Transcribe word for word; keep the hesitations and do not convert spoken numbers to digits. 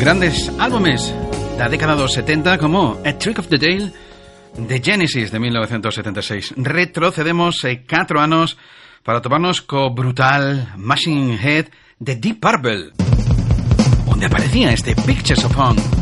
Grandes álbumes da década dos setenta como A Trick of the Tail de Genesis de mil novecientos setenta e seis. Retrocedemos eh, catro anos para toparnos co brutal Machine Head de Deep Purple, onde aparecía este Pictures of Home.